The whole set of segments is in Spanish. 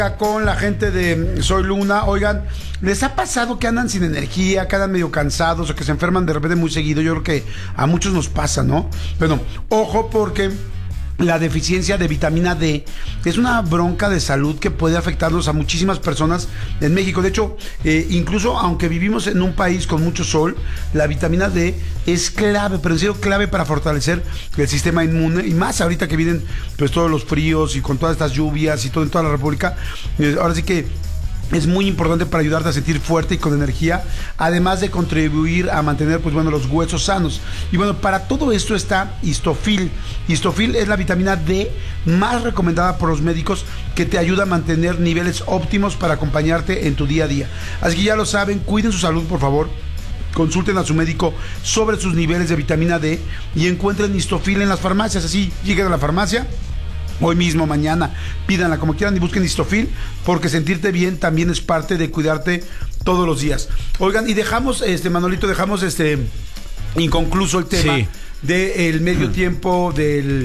Con la gente de Soy Luna. Oigan, ¿les ha pasado que andan sin energía, que andan medio cansados o que se enferman de repente muy seguido? Yo creo que a muchos nos pasa, ¿no? Bueno, ojo, porque la deficiencia de vitamina D es una bronca de salud que puede afectarnos a muchísimas personas en México. De hecho, incluso aunque vivimos en un país con mucho sol, la vitamina D es clave, pero en serio clave para fortalecer el sistema inmune, y más ahorita que vienen pues todos los fríos y con todas estas lluvias y todo en toda la República. Ahora sí que es muy importante para ayudarte a sentir fuerte y con energía, además de contribuir a mantener, pues bueno, los huesos sanos. Y bueno, para todo esto está Histofil. Histofil es la vitamina D más recomendada por los médicos, que te ayuda a mantener niveles óptimos para acompañarte en tu día a día. Así que ya lo saben, cuiden su salud, por favor. Consulten a su médico sobre sus niveles de vitamina D y encuentren Histofil en las farmacias. Así lleguen a la farmacia hoy mismo, mañana, pídanla como quieran y busquen Histofil, porque sentirte bien también es parte de cuidarte todos los días. Oigan, y dejamos, Manolito, dejamos inconcluso el tema del medio tiempo de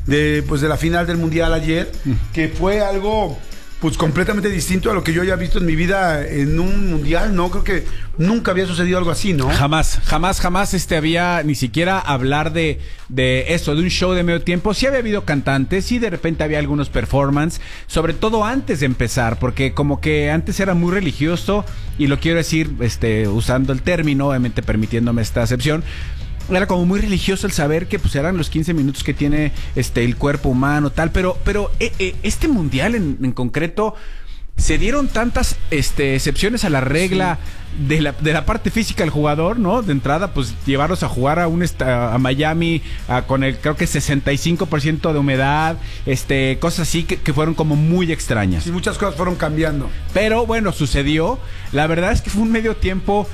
la final del Mundial ayer, que fue algo pues completamente distinto a lo que yo haya visto en mi vida en un mundial, ¿no? Creo que nunca había sucedido algo así, ¿no? Jamás había ni siquiera hablar de eso, de un show de medio tiempo. Sí había habido cantantes, sí de repente había algunos performances, sobre todo antes de empezar, porque como que antes era muy religioso, y lo quiero decir usando el término, obviamente permitiéndome esta acepción. Era como muy religioso el saber que pues eran los 15 minutos que tiene el cuerpo humano, tal, pero este mundial en concreto se dieron tantas excepciones a la regla, sí, de la parte física del jugador, ¿no? De entrada, pues llevarlos a jugar a Miami con el, creo que 65% de humedad, cosas así que fueron como muy extrañas. Sí, muchas cosas fueron cambiando. Pero bueno, sucedió. La verdad es que fue un medio tiempo,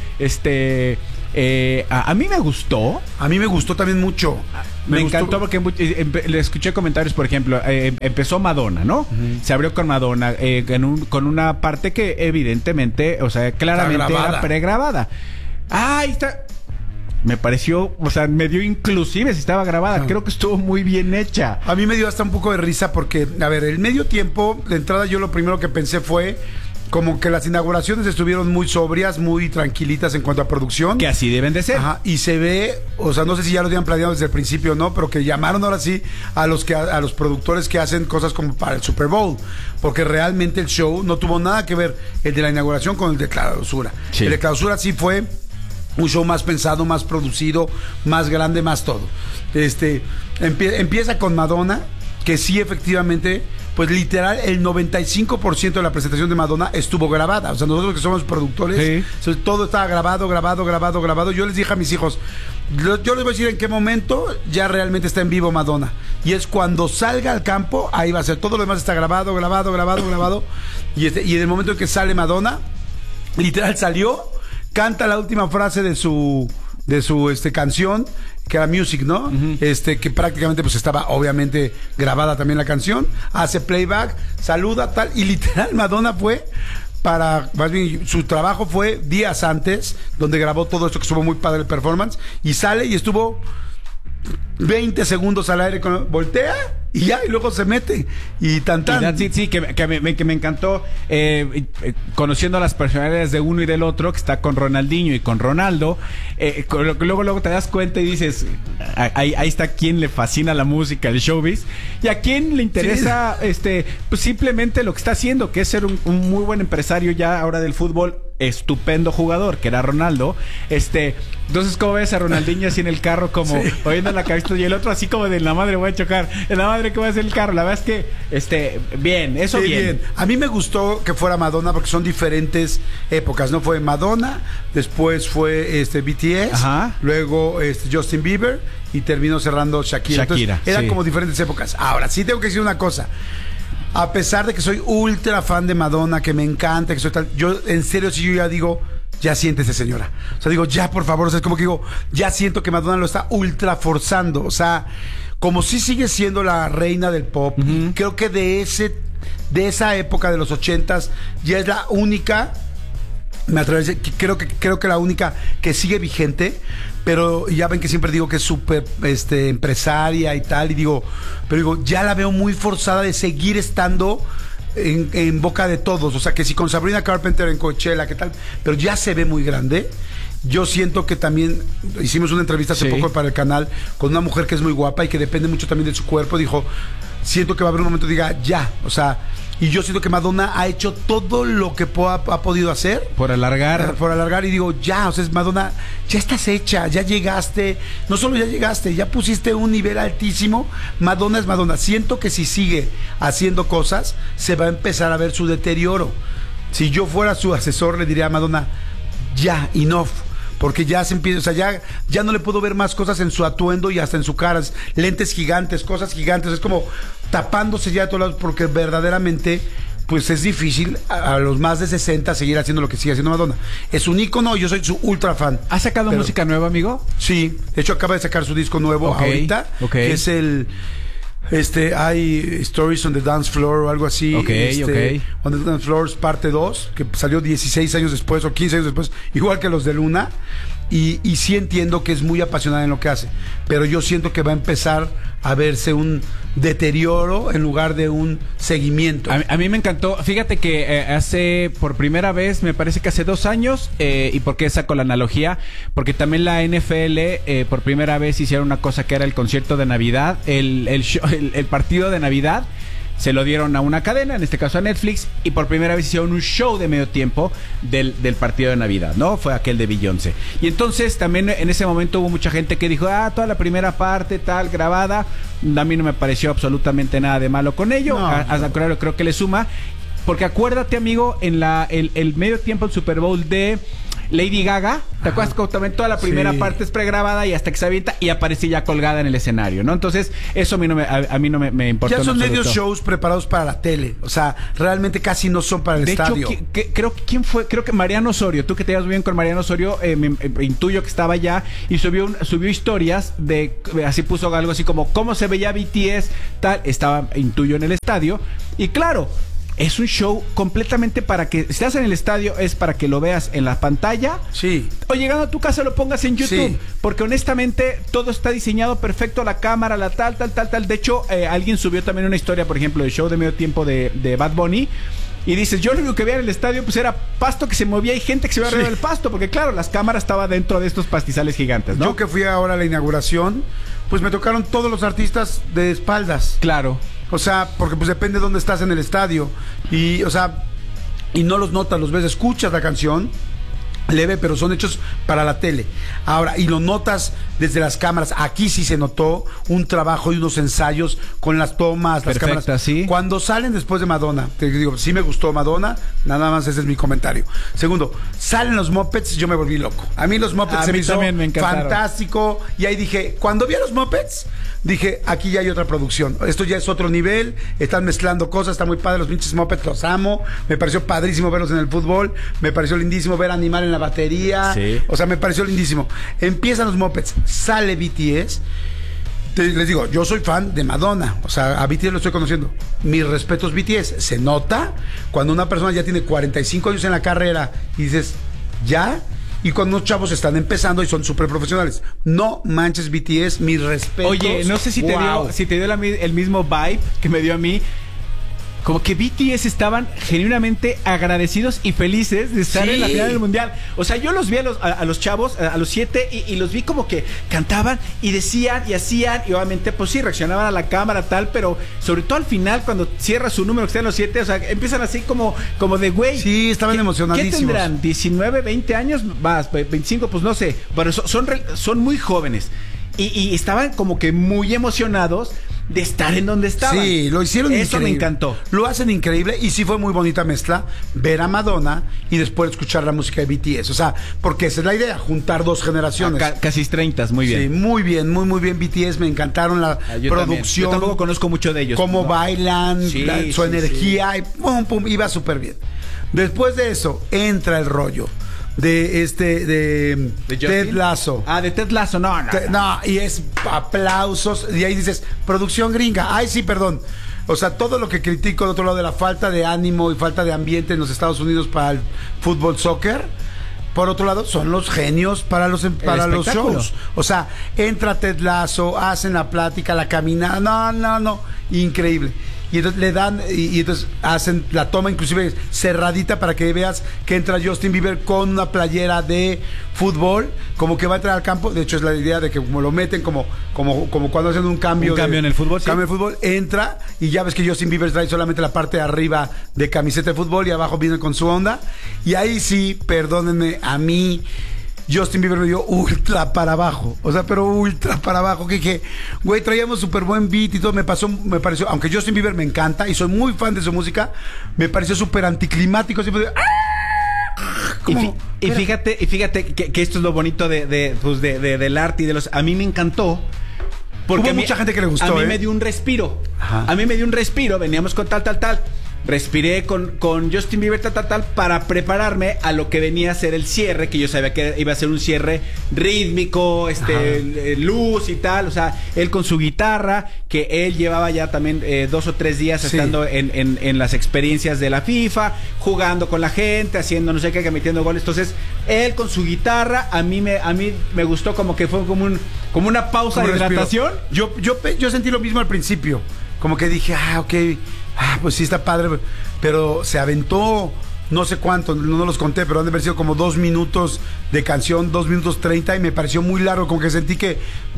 a mí me gustó. A mí me gustó también mucho. Me encantó porque le escuché comentarios, por ejemplo, empezó Madonna, ¿no? Uh-huh. Se abrió con Madonna, con una parte que evidentemente, o sea, claramente era pregrabada. Ahí está. Me pareció, o sea, me dio inclusive si estaba grabada. Creo que estuvo muy bien hecha. A mí me dio hasta un poco de risa porque, a ver, el medio tiempo, de entrada yo lo primero que pensé fue como que las inauguraciones estuvieron muy sobrias, muy tranquilitas en cuanto a producción. Que así deben de ser. Ajá, y se ve, o sea, no sé si ya lo habían planeado desde el principio o no, pero que llamaron ahora sí a los productores que hacen cosas como para el Super Bowl, porque realmente el show no tuvo nada que ver, el de la inauguración, con el de clausura. Sí. El de clausura sí fue un show más pensado, más producido, más grande, más todo. Empieza con Madonna, que sí, efectivamente, pues literal el 95% de la presentación de Madonna estuvo grabada. O sea, nosotros que somos productores, sí, todo estaba grabado. Yo les dije a mis hijos, yo les voy a decir en qué momento ya realmente está en vivo Madonna, y es cuando salga al campo, ahí va a ser. Todo lo demás está grabado. Y en el momento en que sale Madonna, literal salió, canta la última frase de su canción, que era Music, ¿no? Uh-huh. Que prácticamente pues estaba obviamente grabada también la canción, hace playback, saluda, tal, y literal Madonna fue más bien su trabajo fue días antes, donde grabó todo esto, que estuvo muy padre el performance, y sale y estuvo 20 segundos al aire, voltea y ya, y luego se mete y tan. Sí, que me encantó, conociendo a las personalidades de uno y del otro, que está con Ronaldinho y con Ronaldo, luego te das cuenta y dices, ahí está quien le fascina la música, el showbiz, y a quien le interesa, sí, pues simplemente lo que está haciendo, que es ser un muy buen empresario ya ahora del fútbol, estupendo jugador, que era Ronaldo. Entonces, ¿cómo ves a Ronaldinho así en el carro, como sí, oyendo la cabeza, y el otro así como de la madre voy a chocar, en la madre que voy a hacer el carro? La verdad es que bien, eso sí, bien. A mí me gustó que fuera Madonna, porque son diferentes épocas, ¿no? Fue Madonna, después fue BTS, ajá, luego Justin Bieber, y terminó cerrando Shakira. Entonces, eran como diferentes épocas. Ahora, sí tengo que decir una cosa. A pesar de que soy ultra fan de Madonna, que me encanta, que soy tal, yo en serio, si yo ya digo, ya siéntese, señora. O sea, digo, ya, por favor, o sea, es como que digo, ya siento que Madonna lo está ultra forzando. O sea, como si sigue siendo la reina del pop, uh-huh, creo que de esa época de los 80s ya es la única, me atrevo a decir, creo que la única que sigue vigente. Pero ya ven que siempre digo que es súper empresaria y tal, y digo, pero digo, ya la veo muy forzada de seguir estando en boca de todos. O sea, que si con Sabrina Carpenter en Coachella, ¿qué tal? Pero ya se ve muy grande. Yo siento que también hicimos una entrevista hace poco para el canal con una mujer que es muy guapa y que depende mucho también de su cuerpo. Dijo, siento que va a haber un momento que diga, ya, o sea, y yo siento que Madonna ha hecho todo lo que ha podido hacer. Por alargar. Por alargar y digo, ya, o sea, Madonna, ya estás hecha, ya llegaste, no solo ya llegaste, ya pusiste un nivel altísimo. Madonna es Madonna. Siento que si sigue haciendo cosas, se va a empezar a ver su deterioro. Si yo fuera su asesor, le diría a Madonna, ya, enough. Porque ya se empieza, o sea, ya no le puedo ver más cosas en su atuendo y hasta en su cara. Lentes gigantes, cosas gigantes. Es como tapándose ya de todos lados porque verdaderamente, pues es difícil a los más de 60 seguir haciendo lo que sigue haciendo Madonna. Es un ícono, yo soy su ultra fan. ¿Ha sacado música nueva, amigo? Sí, de hecho acaba de sacar su disco nuevo ahorita. Que es el... hay Stories on the Dance Floor o algo así. On the Dance Floor parte 2, que salió 16 años después o 15 años después, igual que los de Luna. Y sí entiendo que es muy apasionada en lo que hace, pero yo siento que va a empezar a verse un deterioro en lugar de un seguimiento. A mí me encantó. Fíjate que hace, por primera vez, me parece que hace 2 años, ¿y por qué saco la analogía? Porque también la NFL, por primera vez hicieron una cosa que era el concierto de Navidad, el partido de Navidad. Se lo dieron a una cadena, en este caso a Netflix, y por primera vez hicieron un show de medio tiempo del partido de Navidad, ¿no? Fue aquel de Beyoncé. Y entonces también en ese momento hubo mucha gente que dijo, toda la primera parte tal, grabada. A mí no me pareció absolutamente nada de malo con ello. Claro, creo que le suma. Porque acuérdate, amigo, en el medio tiempo del Super Bowl de Lady Gaga, ¿te acuerdas que también toda la primera parte es pregrabada y hasta que se avienta y aparece ya colgada en el escenario, ¿no? Entonces, eso a mí no me importa. Ya son medios shows preparados para la tele. O sea, realmente casi no son para el estadio. De hecho, ¿quién fue? Creo que Mariano Osorio. Tú que te llevas bien con Mariano Osorio, me intuyo que estaba allá y subió historias de, así puso algo así como, ¿cómo se veía BTS? Tal, estaba, intuyo, en el estadio. Y claro, es un show completamente para que, si estás en el estadio, es para que lo veas en la pantalla. Sí. O llegando a tu casa lo pongas en YouTube. Sí. Porque honestamente todo está diseñado perfecto, la cámara, la tal. De hecho, alguien subió también una historia, por ejemplo, del show de medio tiempo de Bad Bunny. Y dices, yo lo único que veía en el estadio pues era pasto que se movía y gente que se iba arriba del pasto. Porque claro, las cámaras estaban dentro de estos pastizales gigantes, ¿no? Yo que fui ahora a la inauguración, pues me tocaron todos los artistas de espaldas. Claro. O sea, porque pues depende de dónde estás en el estadio. Y, o sea, y no los notas, los ves, escuchas la canción leve, pero son hechos para la tele. Ahora, y lo notas desde las cámaras. Aquí sí se notó un trabajo y unos ensayos con las tomas, las cámaras. ¿Sí? Cuando salen después de Madonna, te digo, sí me gustó Madonna, nada más ese es mi comentario. Segundo, salen los Muppets, yo me volví loco. A mí los Muppets se me hizo fantástico. Y ahí dije, cuando vi a los Muppets, dije, aquí ya hay otra producción. Esto ya es otro nivel, están mezclando cosas, está muy padre, los pinches Muppets los amo. Me pareció padrísimo verlos en el fútbol, me pareció lindísimo ver animal en la batería. Sí. O sea, me pareció lindísimo. Empiezan los Muppets, sale BTS. Les digo, yo soy fan de Madonna, o sea, a BTS lo estoy conociendo. Mis respetos, BTS. Se nota cuando una persona ya tiene 45 años en la carrera y dices, ¿ya? Y cuando unos chavos están empezando y son súper profesionales. No manches, BTS, mis respetos. Oye, no sé si te dio el mismo vibe que me dio a mí. Como que BTS estaban genuinamente agradecidos y felices de estar en la final del mundial. O sea, yo los vi a los chavos, a los 7, y los vi como que cantaban y decían y hacían. Y obviamente, pues sí, reaccionaban a la cámara, tal. Pero sobre todo al final, cuando cierra su número que está en los 7, o sea, empiezan así como de güey. Sí, estaban emocionadísimos. ¿Qué tendrán? ¿19, 20 años? Más, 25, pues no sé. Pero son muy jóvenes. Y estaban como que muy emocionados de estar en donde estaban. Sí, lo hicieron increíble. Eso me encantó. Lo hacen increíble y sí fue muy bonita mezcla ver a Madonna y después escuchar la música de BTS. O sea, porque esa es la idea, juntar dos generaciones. Casi 30, muy bien. Sí, muy bien BTS, me encantaron la producción. También. Yo tampoco conozco mucho de ellos. Cómo bailan, su energía, y pum, pum, iba súper bien. Después de eso, entra el rollo de Ted Lasso. De Ted Lasso, no. Y es aplausos, y ahí dices, producción gringa. Ay, sí, perdón. O sea, todo lo que critico del otro lado de la falta de ánimo y falta de ambiente en los Estados Unidos para el fútbol, soccer, por otro lado, son los genios para los shows. O sea, entra Ted Lasso, hacen la plática, la caminada. No. Increíble. y entonces le dan, y entonces hacen la toma inclusive cerradita para que veas que entra Justin Bieber con una playera de fútbol, como que va a entrar al campo. De hecho, es la idea de que como lo meten como cuando hacen un cambio en el fútbol, cambio de fútbol, entra, y ya ves que Justin Bieber trae solamente la parte de arriba de camiseta de fútbol y abajo viene con su onda. Y ahí sí, perdónenme, a mí Justin Bieber me dio ultra para abajo. O sea, pero ultra para abajo. Que dije, güey, traíamos súper buen beat y todo. Me pareció, aunque Justin Bieber me encanta y soy muy fan de su música, me pareció súper anticlimático. Siempre y fíjate que esto es lo bonito del arte y de los. A mí me encantó. Porque hubo mucha gente que le gustó. A mí me dio un respiro. Ajá. A mí me dio un respiro. Veníamos con tal. Respiré con Justin Bieber tal para prepararme a lo que venía a ser el cierre, que yo sabía que iba a ser un cierre rítmico, luz y tal. O sea, él con su guitarra, que él llevaba ya también 2 o 3 días estando en las experiencias de la FIFA, jugando con la gente, haciendo no sé qué, metiendo goles. Entonces, él con su guitarra, a mí me gustó, como que fue como una pausa de hidratación. Yo sentí lo mismo al principio, como que dije, ok, pues sí está padre, pero se aventó no sé cuánto, no los conté, pero han de haber sido como 2 minutos de canción, 2 minutos 30, y me pareció muy largo, como que sentí que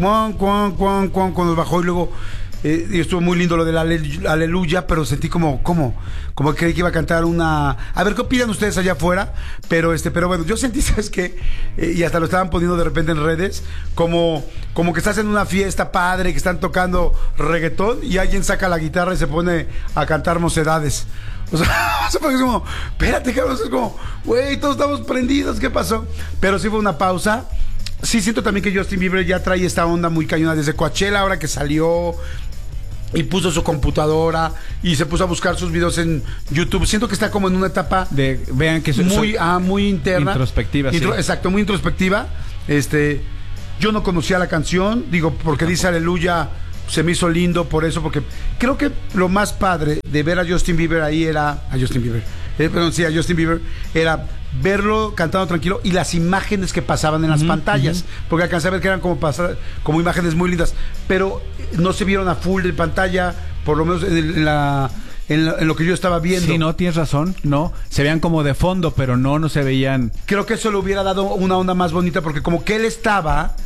cuando bajó, y luego y estuvo muy lindo lo del aleluya, pero sentí como creí que iba a cantar una. A ver qué opinan ustedes allá afuera, pero bueno, yo sentí, ¿sabes qué? Y hasta lo estaban poniendo de repente en redes, como que estás en una fiesta padre, que están tocando reggaetón y alguien saca la guitarra y se pone a cantar Mocedades. O sea, es como, espérate, cabrón, es como, güey, todos estamos prendidos, ¿qué pasó? Pero sí fue una pausa. Sí siento también que Justin Bieber ya trae esta onda muy cañona desde Coachella, ahora que salió y puso su computadora y se puso a buscar sus videos en YouTube. Siento que está como en una etapa vean que muy interna, introspectiva, sí. Exacto, muy introspectiva. Yo no conocía la canción, digo, porque dice aleluya, se me hizo lindo por eso, porque creo que lo más padre de ver a Justin Bieber ahí era a Justin Bieber era verlo cantando tranquilo y las imágenes que pasaban en las pantallas, porque alcancé a ver que eran como imágenes muy lindas, pero no se vieron a full de pantalla, por lo menos en lo que yo estaba viendo. Sí, no, tienes razón, no, se veían como de fondo, pero no se veían. Creo que eso le hubiera dado una onda más bonita, porque como que él estaba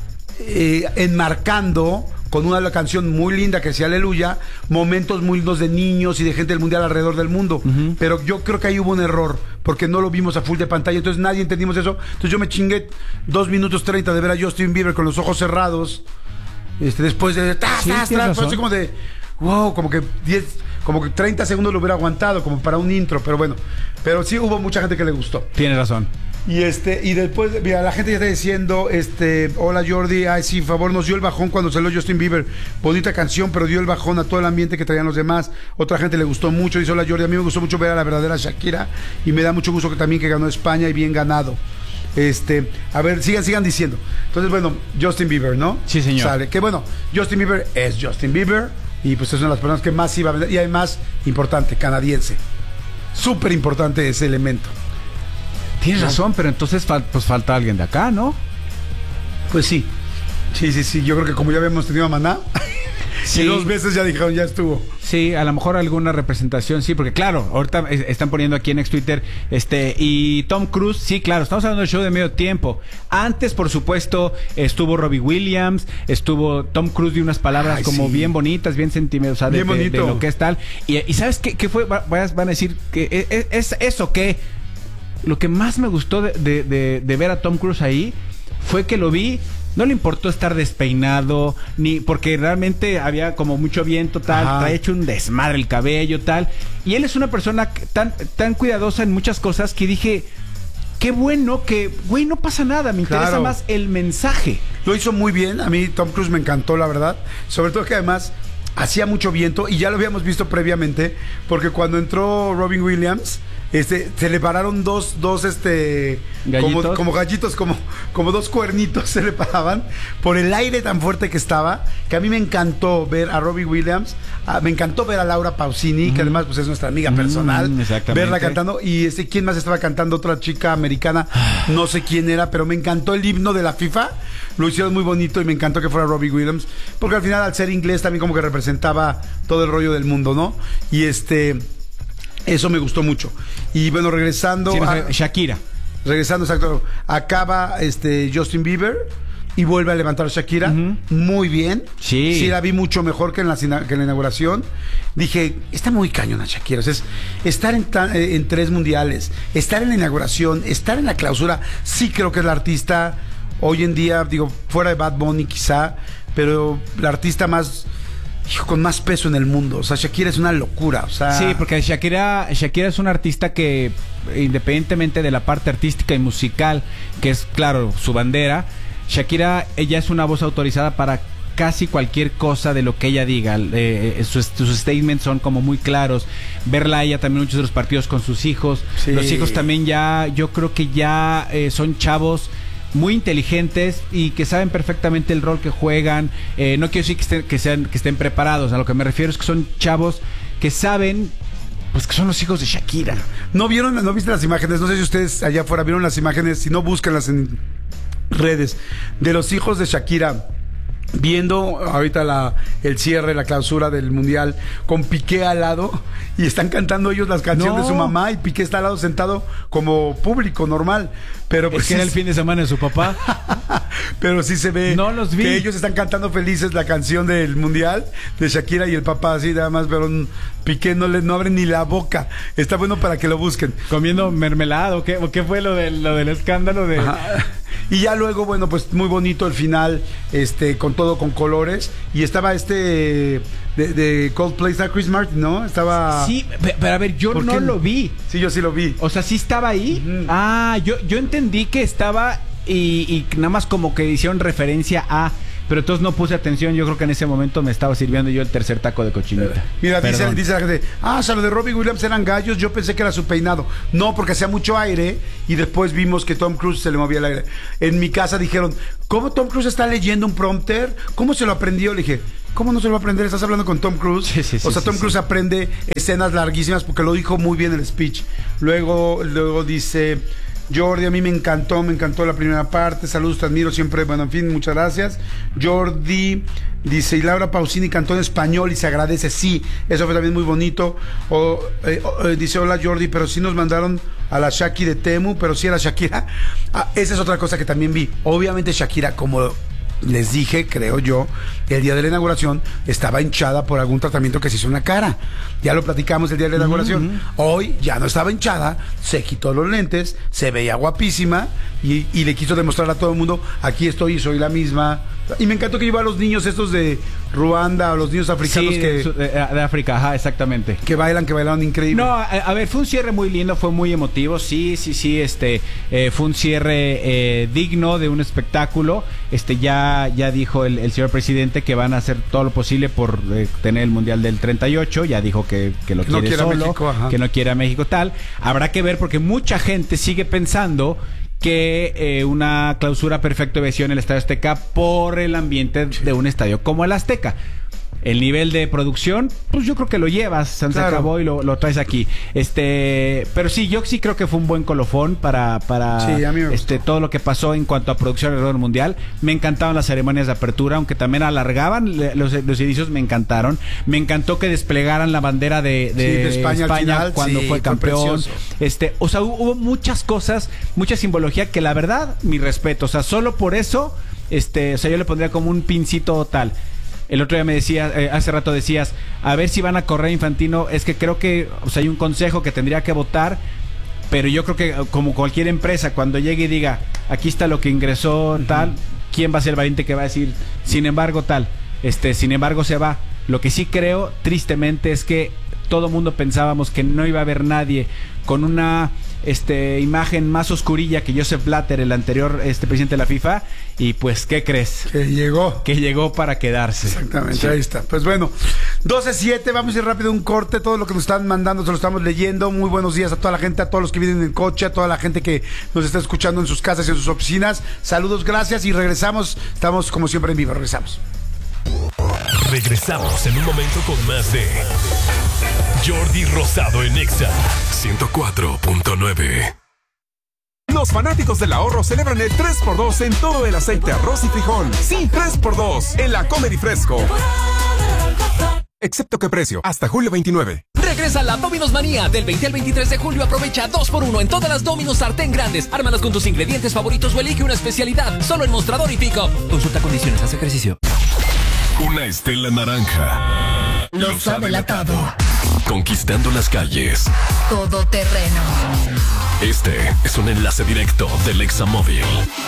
enmarcando con una canción muy linda que decía aleluya, momentos muy lindos de niños y de gente del mundial alrededor del mundo. Pero yo creo que ahí hubo un error, porque no lo vimos a full de pantalla, entonces nadie entendimos eso. Entonces yo me chingué 2 minutos 30 de ver a Justin Bieber con los ojos cerrados, después de así como de wow, como que 30 segundos lo hubiera aguantado como para un intro, pero bueno, pero sí hubo mucha gente que le gustó. Tienes razón. Y después, mira, la gente ya está diciendo, hola Jordi, ay sí, por favor, nos dio el bajón cuando salió Justin Bieber, bonita canción, pero dio el bajón a todo el ambiente que traían los demás. Otra gente le gustó mucho, dice hola Jordi, a mí me gustó mucho ver a la verdadera Shakira y me da mucho gusto que también que ganó España y bien ganado. A ver, sigan diciendo. Entonces, bueno, Justin Bieber, ¿no? Sí, señor. Sale, que bueno, Justin Bieber es Justin Bieber y pues es una de las personas que más iba a vender, y además, importante, canadiense. Súper importante ese elemento. Tienes razón, pero entonces pues falta alguien de acá, ¿no? Pues sí. Sí. Yo creo que como ya habíamos tenido a Maná, sí. 2 veces ya dijeron, ya estuvo. Sí, a lo mejor alguna representación, sí, porque claro, ahorita están poniendo aquí en ex Twitter, y Tom Cruise, sí, claro, estamos hablando del show de medio tiempo. Antes, por supuesto, estuvo Robbie Williams, estuvo Tom Cruise, de unas palabras bien bonitas, bien sentimentales, o sea, de lo que es tal. Y ¿sabes qué fue? Van a decir que es eso que lo que más me gustó de ver a Tom Cruise ahí fue que lo vi, no le importó estar despeinado, ni porque realmente había como mucho viento, trae hecho un desmadre el cabello, tal. Y él es una persona tan cuidadosa en muchas cosas que dije, qué bueno que, güey, no pasa nada, me interesa más el mensaje. Lo hizo muy bien, a mí Tom Cruise me encantó, la verdad. Sobre todo que además hacía mucho viento y ya lo habíamos visto previamente, porque cuando entró Robin Williams, se le pararon dos ¿Gallitos? como gallitos, como dos cuernitos se le paraban por el aire tan fuerte que estaba, que a mí me encantó ver a Robbie Williams, me encantó ver a Laura Pausini, que además pues es nuestra amiga personal, verla cantando, y ¿quién más estaba cantando? Otra chica americana, no sé quién era, pero me encantó el himno de la FIFA, lo hicieron muy bonito y me encantó que fuera Robbie Williams, porque al final al ser inglés también como que representaba todo el rollo del mundo, ¿no? Y eso me gustó mucho. Y bueno, regresando a Shakira. Regresando, exacto. Acaba Justin Bieber y vuelve a levantar a Shakira. Muy bien. Sí, la vi mucho mejor que en la inauguración. Dije, está muy cañona Shakira. O sea, estar en 3 mundiales, estar en la inauguración, estar en la clausura. Sí creo que es la artista hoy en día, digo, fuera de Bad Bunny quizá, pero la artista con más peso en el mundo. O sea, Shakira es una locura. O sea, sí, porque Shakira es una artista que, independientemente de la parte artística y musical, que es, claro, su bandera, Shakira, ella es una voz autorizada para casi cualquier cosa de lo que ella diga. Sus statements son como muy claros. Verla a ella también muchos de los partidos con sus hijos. Sí. Los hijos también yo creo que ya son chavos muy inteligentes y que saben perfectamente el rol que juegan. No quiero decir que estén preparados. A lo que me refiero es que son chavos que saben, pues, que son los hijos de Shakira. ¿No viste las imágenes? No sé si ustedes allá afuera vieron las imágenes. Si no, búscanlas en redes de los hijos de Shakira viendo ahorita el cierre, la clausura del mundial, con Piqué al lado, y están cantando ellos las canciones de su mamá, y Piqué está al lado sentado como público normal, pero pues es que era el fin de semana de su papá. Pero sí se ve que ellos están cantando felices la canción del mundial de Shakira, y el papá así nada más, pero Piqué no abre ni la boca. Está bueno para que lo busquen. Comiendo mermelada, ¿o qué fue lo del escándalo de...? Ajá. Y ya luego, bueno, pues muy bonito el final, con todo con colores. Y estaba de Coldplay, está Chris Martin, ¿no? Estaba... Sí, pero a ver, yo no lo vi. Sí, yo sí lo vi. O sea, ¿sí estaba ahí? Yo entendí que estaba y nada más como que hicieron referencia a... Pero entonces no puse atención. Yo creo que en ese momento me estaba sirviendo yo el tercer taco de cochinita. Mira, dice la gente, o sea, lo de Robbie Williams eran gallos. Yo pensé que era su peinado. No, porque hacía mucho aire y después vimos que Tom Cruise se le movía el aire. En mi casa dijeron, ¿cómo Tom Cruise está leyendo un prompter? ¿Cómo se lo aprendió? Le dije, ¿cómo no se lo va a aprender? Estás hablando con Tom Cruise. Sí, o sea, Tom Cruise aprende escenas larguísimas porque lo dijo muy bien en el speech. Luego dice... Jordi, a mí me encantó la primera parte. Saludos, te admiro siempre. Bueno, en fin, muchas gracias. Jordi dice, y Laura Pausini cantó en español y se agradece. Sí, eso fue también muy bonito. Dice, hola Jordi, pero sí nos mandaron a la Shaki de Temu, pero sí era Shakira. Esa es otra cosa que también vi. Obviamente Shakira, como les dije, creo yo, el día de la inauguración estaba hinchada por algún tratamiento que se hizo en la cara. Ya lo platicamos el día de la inauguración. Hoy ya no estaba hinchada, se quitó los lentes, se veía guapísima y le quiso demostrar a todo el mundo, aquí estoy y soy la misma. Y me encantó que lleva a los niños estos de Ruanda, a los niños africanos de África, ajá, exactamente. Que bailaron increíble. No, a ver, fue un cierre muy lindo, fue muy emotivo, sí, fue un cierre digno de un espectáculo. Ya dijo el señor presidente que van a hacer todo lo posible por tener el Mundial del 38, ya dijo que lo quiere solo, México, que no quiere a México tal. Habrá que ver porque mucha gente sigue pensando que una clausura perfecta debe ser en el Estadio Azteca por el ambiente de un estadio como el Azteca. El nivel de producción, pues yo creo que lo llevas, se acabó y lo traes aquí. Pero sí, yo sí creo que fue un buen colofón para sí, a mí me gustó. Todo lo que pasó en cuanto a producción alrededor del mundial. Me encantaban las ceremonias de apertura, aunque también alargaban los inicios, me encantaron. Me encantó que desplegaran la bandera de España final, cuando fue campeón. O sea, hubo muchas cosas, mucha simbología que la verdad, mi respeto. O sea, solo por eso, o sea, yo le pondría como un pincito tal. El otro día me decía, hace rato decías, a ver si van a correr Infantino. Es que creo que, o sea, hay un consejo que tendría que votar, pero yo creo que como cualquier empresa, cuando llegue y diga, aquí está lo que ingresó, tal, ¿quién va a ser el valiente que va a decir, sin embargo, tal? Sin embargo, se va. Lo que sí creo, tristemente, es que todo mundo pensábamos que no iba a haber nadie con una imagen más oscurilla que Joseph Blatter, el anterior presidente de la FIFA. Y pues, ¿qué crees? Que llegó para quedarse. Exactamente, sí. Ahí está. Pues bueno, 12:07, vamos a ir rápido a un corte. Todo lo que nos están mandando se lo estamos leyendo. Muy buenos días a toda la gente, a todos los que vienen en coche, a toda la gente que nos está escuchando en sus casas y en sus oficinas. Saludos, gracias y regresamos. Estamos como siempre en vivo, regresamos. Regresamos en un momento con más de Jordi Rosado en Exa 104.9. Los fanáticos del ahorro celebran el 3x2 en todo el aceite, arroz y frijol. Sí, 3x2 en la Comer y Fresco. Excepto que precio, hasta julio 29. Regresa la Domino's Manía. Del 20 al 23 de julio aprovecha 2x1 en todas las Domino's sartén grandes. Ármalas con tus ingredientes favoritos o elige una especialidad. Solo en Mostrador y Pico. Consulta condiciones, haz ejercicio. Una estela naranja los ha delatado. Conquistando las calles. Todoterreno. Este es un enlace directo del Examóvil.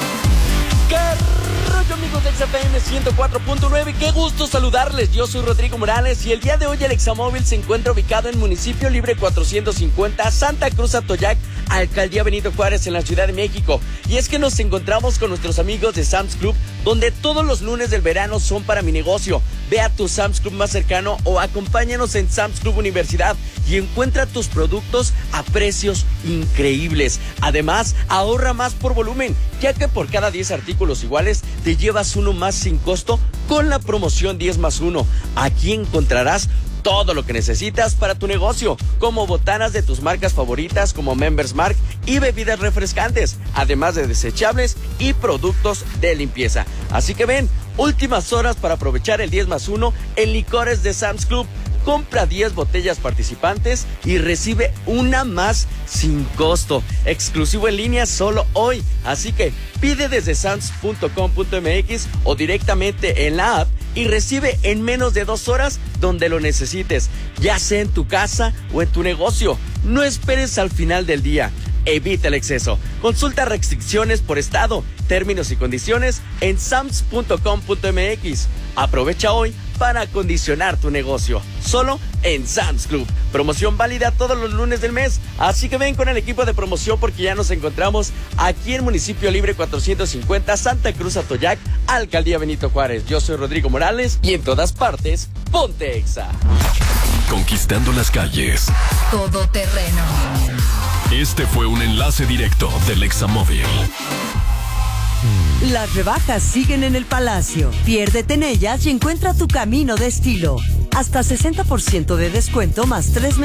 ¿Qué rollo, amigos de XFM 104.9? Qué gusto saludarles. Yo soy Rodrigo Morales y el día de hoy el Examóvil se encuentra ubicado en Municipio Libre 450, Santa Cruz Atoyac, Alcaldía Benito Juárez, en la Ciudad de México. Y es que nos encontramos con nuestros amigos de Sam's Club, donde todos los lunes del verano son para mi negocio. Ve a tu Sam's Club más cercano o acompáñanos en Sam's Club Universidad y encuentra tus productos a precios increíbles. Además, ahorra más por volumen, ya que por cada 10 artículos iguales te llevas uno más sin costo con la promoción 10+1. Aquí encontrarás todo lo que necesitas para tu negocio, como botanas de tus marcas favoritas como Members Mark y bebidas refrescantes, además de desechables y productos de limpieza. Así que ven, últimas horas para aprovechar el 10+1 en licores de Sam's Club. Compra 10 botellas participantes y recibe una más sin costo. Exclusivo en línea solo hoy. Así que pide desde sams.com.mx o directamente en la app y recibe en menos de 2 horas donde lo necesites, ya sea en tu casa o en tu negocio. No esperes al final del día. Evita el exceso. Consulta restricciones por estado, términos y condiciones en sams.com.mx. Aprovecha hoy para acondicionar tu negocio. Solo en Sam's Club. Promoción válida todos los lunes del mes. Así que ven con el equipo de promoción porque ya nos encontramos aquí en Municipio Libre 450, Santa Cruz Atoyac, Alcaldía Benito Juárez. Yo soy Rodrigo Morales y en todas partes, ponte Exa. Conquistando las calles. Todoterreno. Este fue un enlace directo del Examóvil. Las rebajas siguen en el Palacio. Piérdete en ellas y encuentra tu camino de estilo. Hasta 60% de descuento más 3 meses.